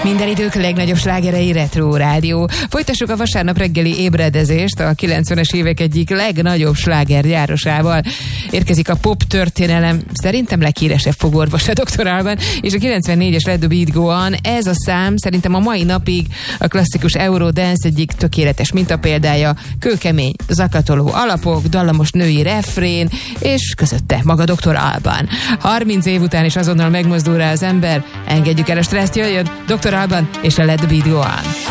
Minden idők legnagyobb slágerei Retro Rádió. Folytassuk a vasárnap reggeli ébredezést a 90-es évek egyik legnagyobb slágergyárosával. Érkezik a pop történelem szerintem leghíresebb fogorvosa, Dr. Alban, és a 94-es Let the Beat Go On. Ez a szám szerintem a mai napig a klasszikus Eurodance egyik tökéletes mintapéldája. Kőkemény, zaklatoló alapok, dallamos női refrén, és közötte maga Dr. Alban. 30 év után is azonnal megmozdul rá az ember. Engedjük el a stresszt, jöjjön Dr. Alban és a Let the Beat Go On.